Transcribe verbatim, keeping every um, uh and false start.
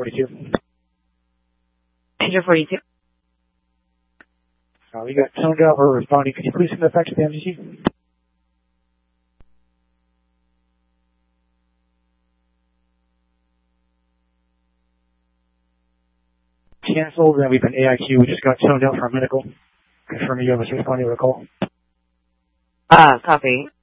forty-two. Passenger forty-two. Uh, we got toned out. We're responding. Could you please send that back to the M G C? Canceled, and we've been A I Q. We just got toned out for medical. Confirming you have us responding to a call. Uh, copy.